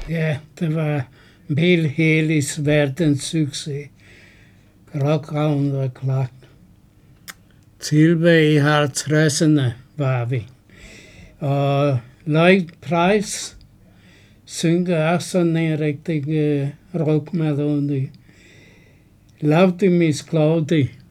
Ja, det var Bill Haley's verdenssucces. Rockravn var klart. Tilbage i 50'erne var vi. Og Lloyd Price synger også sådan en rigtig rockmelodi. Love to Miss Claudie.